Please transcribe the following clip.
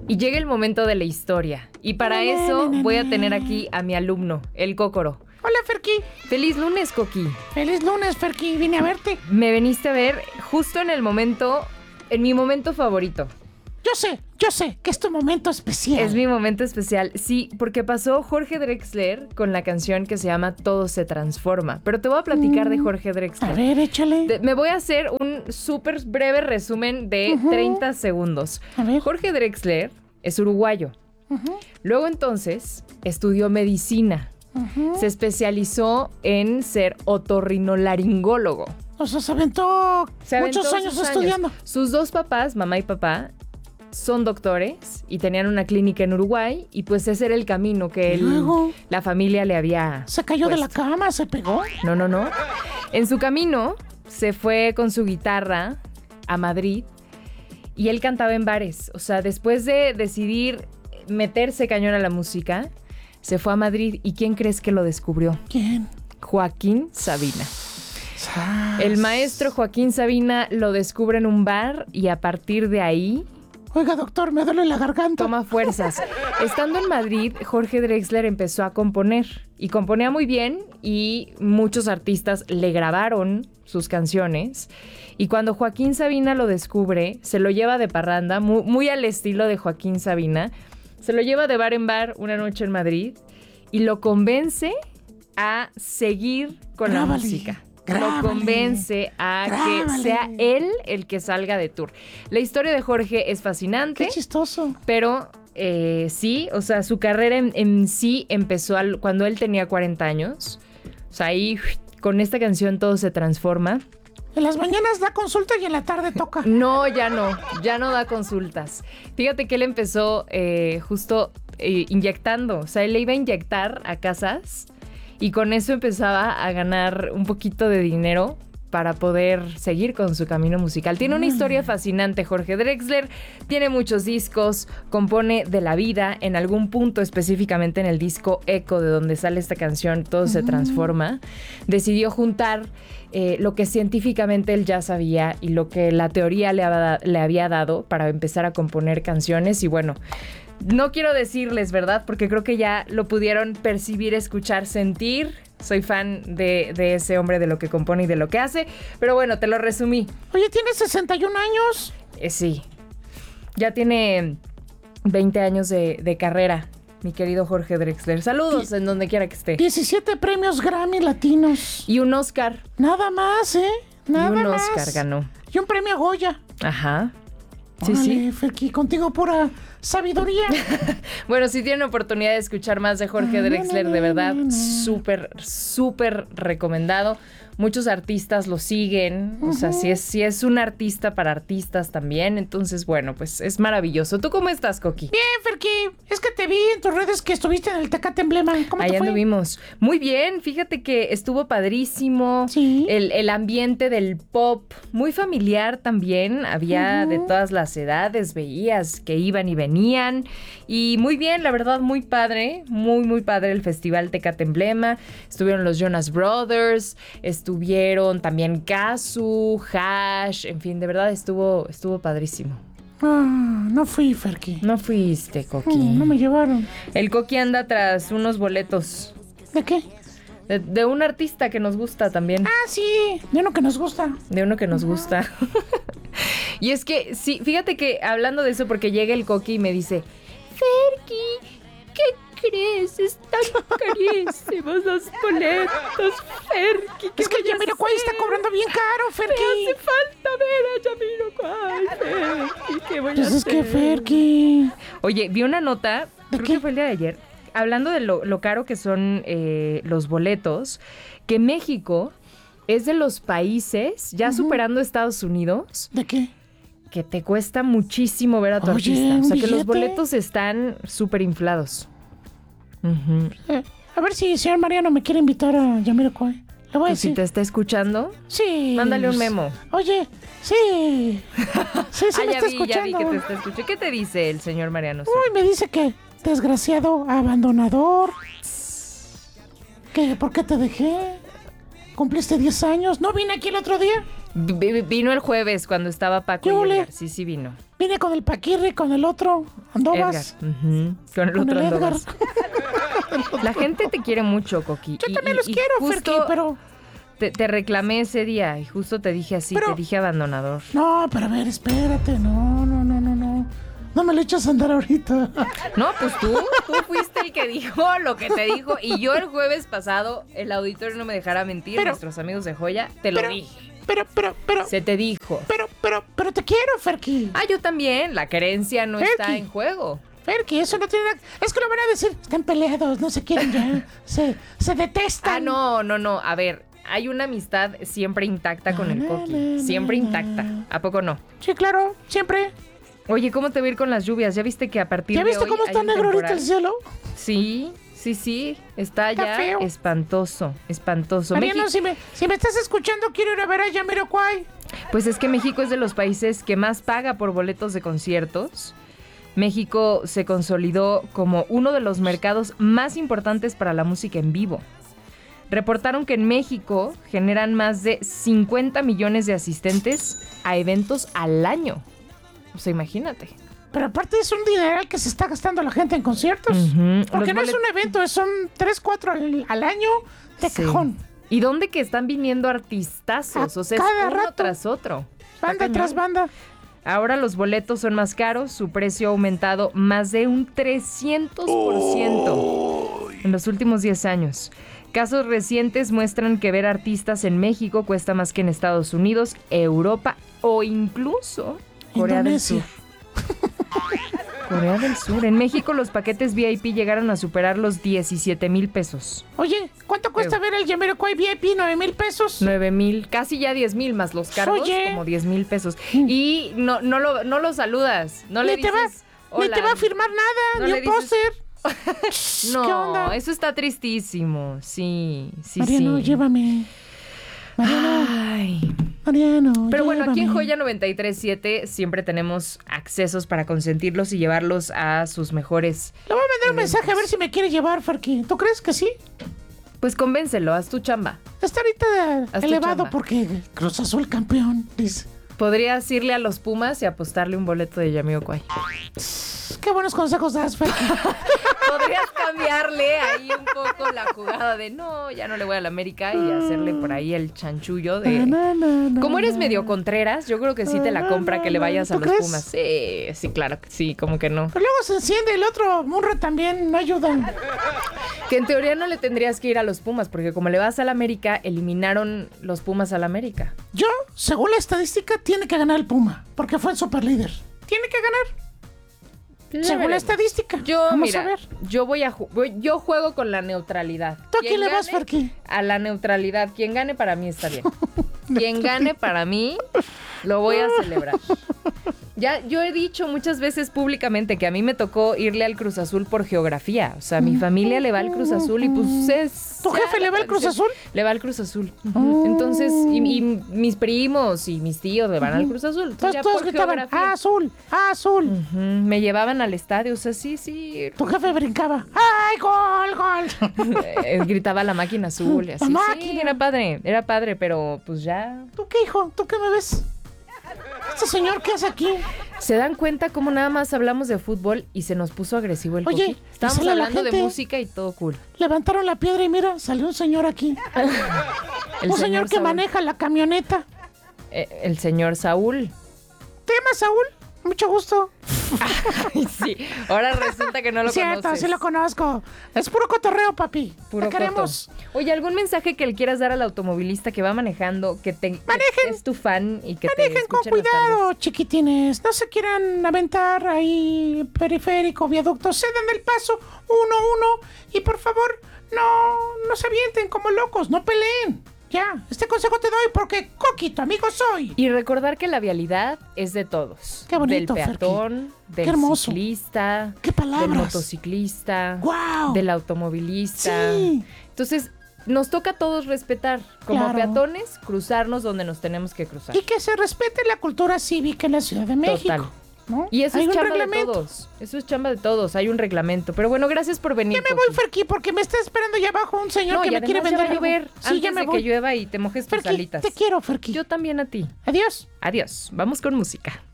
Y llega el momento de la historia. Y para eso voy a tener aquí a mi alumno, el Cócoro. Hola, Ferki. Feliz lunes, Coqui. Feliz lunes, Ferki. Vine a verte. Me veniste a ver justo en mi momento favorito. Yo sé que es tu momento especial. Es mi momento especial, sí, porque pasó Jorge Drexler con la canción que se llama Todo se transforma. Pero te voy a platicar de Jorge Drexler. A ver, échale. Me voy a hacer un súper breve resumen de 30 segundos. A ver. Jorge Drexler es uruguayo. Luego entonces estudió medicina. Se especializó en ser otorrinolaringólogo. O sea, se aventó muchos años sus estudiando. Sus dos papás, mamá y papá, son doctores y tenían una clínica en Uruguay y pues ese era el camino que la familia le había ¿Se cayó de la puesto. cama? ¿Se pegó? No. En su camino se fue con su guitarra a Madrid y él cantaba en bares. O sea, después de decidir meterse cañón a la música, se fue a Madrid. ¿Y quién crees que lo descubrió? ¿Quién? Joaquín Sabina. El maestro Joaquín Sabina lo descubre en un bar y a partir de ahí... Oiga, doctor, me duele la garganta. Toma fuerzas. Estando en Madrid, Jorge Drexler empezó a componer. Y componía muy bien y muchos artistas le grabaron sus canciones. Y cuando Joaquín Sabina lo descubre, se lo lleva de parranda, muy al estilo de Joaquín Sabina. Se lo lleva de bar en bar una noche en Madrid y lo convence a seguir con la música. Lo convence a que sea él el que salga de tour. La historia de Jorge es fascinante. Qué chistoso. Pero sí, o sea, su carrera en sí empezó cuando él tenía 40 años. O sea, ahí con esta canción todo se transforma. En las mañanas da consulta y en la tarde toca. No, ya no da consultas. Fíjate que él empezó justo inyectando. O sea, él le iba a inyectar a casas y con eso empezaba a ganar un poquito de dinero para poder seguir con su camino musical. Tiene una historia fascinante, Jorge Drexler. Tiene muchos discos, compone de la vida. En algún punto, específicamente en el disco Eco, de donde sale esta canción, Todo se transforma. Decidió juntar lo que científicamente él ya sabía y lo que la teoría le había dado para empezar a componer canciones. Y bueno, no quiero decirles, ¿verdad? Porque creo que ya lo pudieron percibir, escuchar, sentir. Soy fan de ese hombre, de lo que compone y de lo que hace. Pero bueno, te lo resumí. Oye, ¿tienes 61 años? Sí. Ya tiene 20 años de carrera, mi querido Jorge Drexler. Saludos en donde quiera que esté. 17 premios Grammy latinos. Y un Oscar. Nada más, ¿eh? Nada más. Y un Oscar ganó. Y un premio Goya. Ajá. Sí, Órale, sí. Ferki, contigo pura sabiduría. Bueno, si tienen oportunidad de escuchar más de Jorge Drexler, de verdad, súper recomendado. Muchos artistas lo siguen, o sea, sí es un artista para artistas también, entonces, bueno, pues es maravilloso. ¿Tú cómo estás, Coqui? Bien, Ferki, es que te vi en tus redes que estuviste en el Tecate Emblema. ¿Cómo Ahí te fue? anduvimos. Muy bien, fíjate que estuvo padrísimo. Sí. El ambiente del pop, muy familiar también. Había de todas las edades, veías que iban y venían. Y muy bien, la verdad, muy padre. Muy padre el Festival Tecate Emblema. Estuvieron los Jonas Brothers, estuvieron también Kazu, Hash, en fin, de verdad estuvo padrísimo. No fui, Ferki. No fuiste, Coqui. No me llevaron. El Coqui anda tras unos boletos. ¿De qué? De un artista que nos gusta también. Ah, sí, de uno que nos gusta. De uno que nos gusta. Y es que, sí, fíjate que hablando de eso, porque llega el Coqui y me dice, Ferki, ¿qué crees? Están carísimos los boletos, Ferki. Es que Jamiroquai está cobrando bien caro, Ferki. Me hace falta ver a Jamiroquai, Ferki. ¿Qué voy a Pues es hacer? que, Ferki. Oye, vi una nota, creo que fue el día de ayer, hablando de lo caro que son los boletos, que México es de los países, ya superando Estados Unidos, ¿De qué? que te cuesta muchísimo ver a tu Oye, artista. O sea, ¿un que los billete? boletos están súper inflados. A ver si el señor Mariano me quiere invitar a Jamiroquai. Le voy a Pues si decir. te está escuchando, Sí. mándale un memo. Oye, sí. Sí, me está ya vi escuchando. que te está escuchando. ¿Qué te dice el señor Mariano? Uy, me dice que desgraciado abandonador. Que ¿por qué te dejé? Cumpliste 10 años. ¿No vine aquí el otro día? Vino el jueves cuando estaba Paco ¿Qué y ole? Edgar. Sí, vino. Vine con el Paquirri, con el otro, Andovas. Edgar. Con el Con otro el Edgar. Andovas. La gente te quiere mucho, Coqui. Yo también los quiero, justo Ferqui, pero... te reclamé ese día y justo te dije así, Pero- te dije abandonador. No, pero a ver, espérate. No. No me lo echas a andar ahorita. No, pues tú fuiste el que dijo lo que te dijo y yo el jueves pasado, el auditorio no me dejará mentir, Pero- nuestros amigos de Joya, te lo pero- dije. Pero... Se te dijo. Pero te quiero, Ferqui. Ah, yo también, la querencia no Ferqui. está en juego. Ferqui, eso no tiene nada... Es que lo van a decir. Están peleados, no se quieren ya. Se detestan. Ah, no, a ver, hay una amistad siempre intacta con el Coqui, siempre intacta, ¿a poco no? Sí, claro, siempre. Oye, ¿cómo te va a ir con las lluvias? ¿Ya viste que a partir ¿Ya de viste hoy cómo hay está un negro ahorita temporal? el cielo? Sí, está ya feo. espantoso. Mariano, México- si me estás escuchando, quiero ir a ver a Jamiroquai. Pues es que México es de los países que más paga por boletos de conciertos. México se consolidó como uno de los mercados más importantes para la música en vivo. Reportaron que en México generan más de 50 millones de asistentes a eventos al año. O sea, imagínate. Pero aparte es un dineral que se está gastando la gente en conciertos. Ujú. Porque no Los es un evento, son 3, 4 al año de Sí. cajón. ¿Y dónde que están viniendo artistazos? A O sea, es cada uno rato. tras otro. Está Banda cañón. tras banda. Ahora los boletos son más caros, su precio ha aumentado más de un 300% en los últimos 10 años. Casos recientes muestran que ver artistas en México cuesta más que en Estados Unidos, Europa o incluso Corea del Indonesia. Sur. Corea del Sur. En México los paquetes VIP llegaron a superar los 17,000 pesos. Oye, ¿cuánto cuesta ver el Jamiroquai VIP? 9,000 pesos. 9,000, casi ya 10,000 más los cargos, Oye. como 10,000 pesos. Y no lo saludas, no le Ni te dices va, ni hola. te va a firmar nada, No ni le un dices- póster. ¿Qué No, onda? eso está tristísimo. Sí. Mariano, llévame. Ay. Mariano, Pero bueno, aquí en llévame. Joya 93.7 siempre tenemos accesos para consentirlos y llevarlos a sus mejores. Le voy a mandar un mensaje a ver si me quiere llevar, Ferqui. ¿Tú crees que sí? Pues convéncelo, haz tu chamba. Está ahorita Haz tu elevado chamba. porque Cruz Azul campeón, dice. Podrías irle a los Pumas y apostarle un boleto de Jamiroquai. Qué buenos consejos das, Ferqui. Podrías cambiarle ahí un poco la jugada de no, ya no le voy a la América y hacerle por ahí el chanchullo de... Como eres medio Contreras, yo creo que sí te la compra que le vayas a ¿Tú los crees? Pumas. Sí, claro que sí, como que no. Pero luego se enciende el otro Murra también, no ayuda. Que en teoría no le tendrías que ir a los Pumas, porque como le vas a la América, eliminaron los Pumas a la América. Yo, según la estadística, tiene que ganar el Puma, porque fue el superlíder. Tiene que ganar, según la veremos. estadística. Yo, Vamos mira, a ver. yo juego con la neutralidad. ¿Tú a quién le vas, gane, Ferqui? A la neutralidad. Quien gane para mí está bien. Quien gane para mí, lo voy a celebrar. Ya, yo he dicho muchas veces públicamente que a mí me tocó irle al Cruz Azul por geografía. O sea, mi familia le va al Cruz Azul y pues es... ¿Tu jefe le va al Cruz Azul? Le va al Cruz Azul. Entonces, y mis primos y mis tíos le van al Cruz Azul. Entonces, Todos, ya todos por gritaban, geografía. azul, azul. Ujú, me llevaban al estadio, o sea, sí. Tu jefe brincaba, ¡ay, gol! Gritaba la máquina azul y así. La Sí, máquina. era padre, pero pues ya. ¿Tú qué, hijo? ¿Tú qué me ves? ¿Este señor qué hace aquí? ¿Se dan cuenta cómo nada más hablamos de fútbol y se nos puso agresivo el Oye, Coqui? Estábamos dísele a la hablando de gente. música y todo cool. Levantaron la piedra y mira, salió un señor aquí. El Un señor que Saúl. maneja la camioneta. El señor Saúl. ¿Te llamas Saúl? Mucho gusto. Sí, ahora resulta que no lo Cierto, conoces. sí lo conozco. Es puro cotorreo, papi. Puro Te queremos. coto. Oye, ¿algún mensaje que le quieras dar al automovilista que va manejando, que es tu fan y que te Manejen con escuche en las cuidado, tardes? chiquitines. No se quieran aventar ahí periférico, viaducto. Cedan el paso uno. Y por favor, no se avienten como locos. No peleen. Ya, este consejo te doy porque Coqui, tu amigo soy. Y recordar que la vialidad es de todos. Qué bonito, Del peatón, Qué del hermoso. ciclista, Qué palabras. del motociclista, ¡Guau! del automovilista. Sí. Entonces, nos toca a todos respetar. Como Claro. peatones, cruzarnos donde nos tenemos que cruzar. Y que se respete la cultura cívica en la Ciudad de México. Total. ¿no? Y eso Hay es un chamba reglamento. de todos. Eso es chamba de todos. Hay un reglamento. Pero bueno, gracias por venir. Ya me voy, Coqui. Ferqui, porque me está esperando allá abajo un señor No, que y me quiere además ya vender va a llover algo. Sí, antes ya me de voy. que llueva y te mojes tus Ferqui, alitas. te quiero, Ferqui. Yo también a ti. Adiós. Adiós. Vamos con música.